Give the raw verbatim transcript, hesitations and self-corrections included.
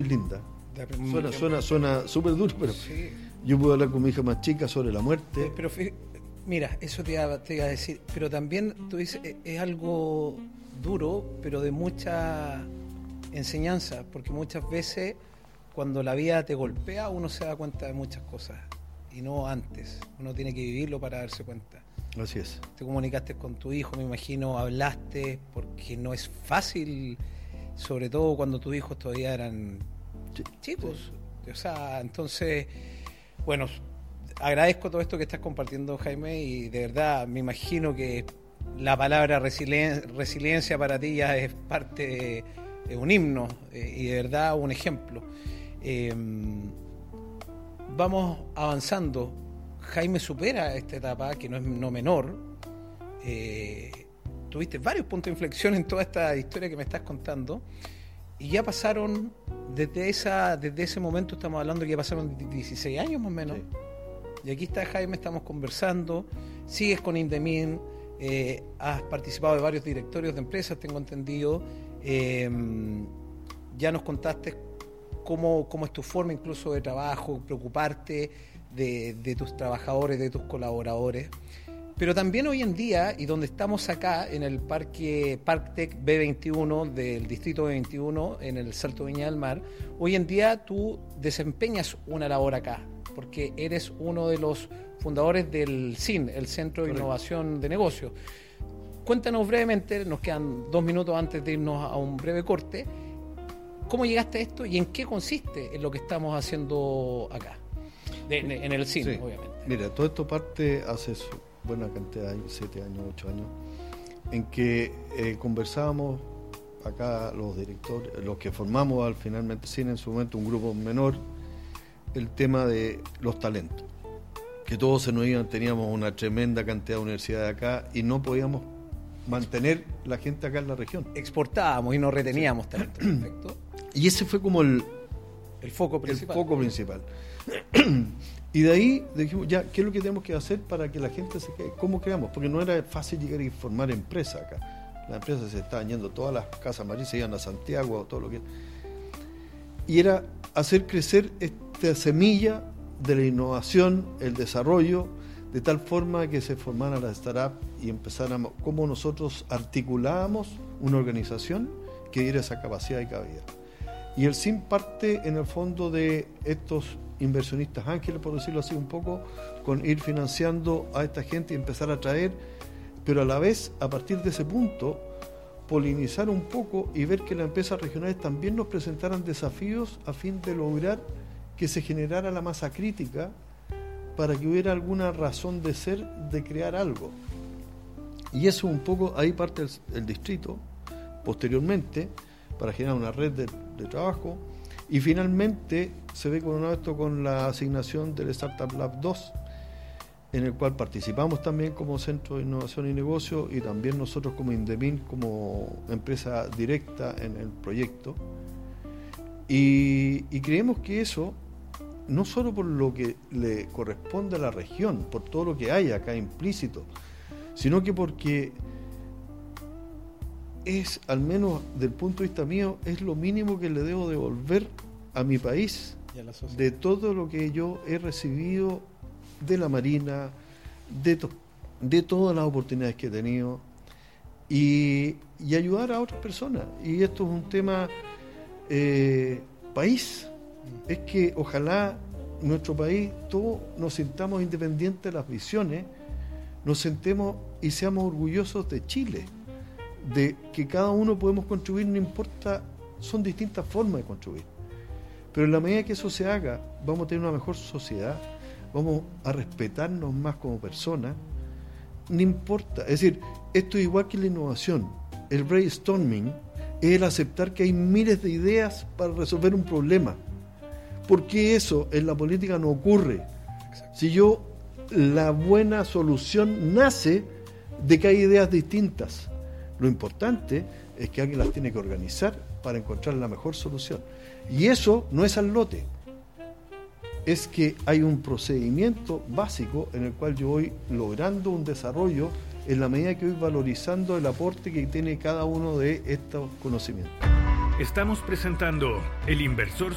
linda. Suena, suena, suena súper duro, pero sí. Yo puedo hablar con mi hija más chica sobre la muerte. Eh, pero mira, eso te iba, te iba a decir, pero también tú dices, es algo duro, pero de mucha enseñanza, porque muchas veces cuando la vida te golpea uno se da cuenta de muchas cosas y no antes, uno tiene que vivirlo para darse cuenta. Así es. Te comunicaste con tu hijo, me imagino, hablaste, porque no es fácil, sobre todo cuando tus hijos todavía eran sí, chicos, sí. O sea, entonces, bueno, agradezco todo esto que estás compartiendo, Jaime, y de verdad me imagino que la palabra resilien- resiliencia para ti ya es parte de un himno eh, y de verdad un ejemplo. Eh, vamos avanzando. Jaime supera esta etapa, que no es no menor. Eh, tuviste varios puntos de inflexión en toda esta historia que me estás contando, y ya pasaron, desde esa desde ese momento estamos hablando que ya pasaron dieciséis años más o menos. Sí. Y aquí está Jaime, estamos conversando, sigues con Indemin, eh, has participado de varios directorios de empresas, tengo entendido, eh, ya nos contaste cómo, cómo es tu forma incluso de trabajo, preocuparte de, de tus trabajadores, de tus colaboradores, pero también hoy en día, y donde estamos acá en el parque Parktech B veintiuno del distrito B veintiuno, en el Salto Viña del Mar, hoy en día tú desempeñas una labor acá, porque eres uno de los fundadores del C I N, el Centro de Innovación de Negocios. Cuéntanos brevemente, nos quedan dos minutos antes de irnos a un breve corte, ¿cómo llegaste a esto y en qué consiste en lo que estamos haciendo acá? De, en el C I N, sí. Obviamente. Mira, todo esto parte hace buena cantidad de años, siete años, ocho años, en que eh, conversábamos acá los directores, los que formamos al finalmente C I N en su momento, un grupo menor, el tema de los talentos, que todos se nos iban, teníamos una tremenda cantidad de universidades acá y no podíamos mantener la gente acá en la región. Exportábamos y no reteníamos sí. talento, perfecto. Y ese fue como el, el foco principal. El foco principal. Y de ahí dijimos, ya, ¿qué es lo que tenemos que hacer para que la gente se quede? ¿Cómo creamos? Porque no era fácil llegar y formar empresas acá. Las empresas se estaban yendo, todas las casas matrices se iban a Santiago, todo lo que... Y era hacer crecer esta semilla de la innovación, el desarrollo, de tal forma que se formaran las startups y empezáramos, cómo nosotros articulábamos una organización que diera esa capacidad y cabida. Y el C I N parte en el fondo de estos inversionistas ángeles, por decirlo así un poco, con ir financiando a esta gente y empezar a traer, pero a la vez, a partir de ese punto, polinizar un poco y ver que las empresas regionales también nos presentaran desafíos a fin de lograr que se generara la masa crítica para que hubiera alguna razón de ser de crear algo. Y eso un poco, ahí parte el, el distrito, posteriormente, para generar una red de, de trabajo, y finalmente se ve coronado esto con la asignación del Startup Lab dos, en el cual participamos también como Centro de Innovación y Negocio y también nosotros como Indemin, como empresa directa en el proyecto. Y, y creemos que eso, no solo por lo que le corresponde a la región, por todo lo que hay acá implícito, sino que porque es, al menos del punto de vista mío, es lo mínimo que le debo devolver a mi país de todo lo que yo he recibido de la Marina, de, to- de todas las oportunidades que he tenido y, y ayudar a otras personas. Y esto es un tema eh, país. Es que ojalá nuestro país todos nos sintamos independientes de las visiones, nos sentemos y seamos orgullosos de Chile, de que cada uno podemos contribuir, no importa, son distintas formas de contribuir, pero en la medida que eso se haga vamos a tener una mejor sociedad, vamos a respetarnos más como personas, no importa, es decir, esto es igual que la innovación, el brainstorming es el aceptar que hay miles de ideas para resolver un problema. ¿Por qué eso en la política no ocurre? Si yo, la buena solución nace de que hay ideas distintas. Lo importante es que alguien las tiene que organizar para encontrar la mejor solución. Y eso no es al lote. Es que hay un procedimiento básico en el cual yo voy logrando un desarrollo en la medida que voy valorizando el aporte que tiene cada uno de estos conocimientos. Estamos presentando El Inversor